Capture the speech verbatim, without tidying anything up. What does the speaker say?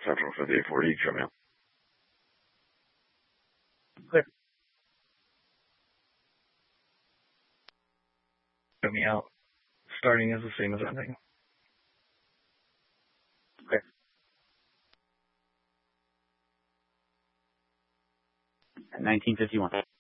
Central fifty-eight forty, show me out. Clear. Show me out. Starting is the same as ending. Clear. At nineteen fifty-one.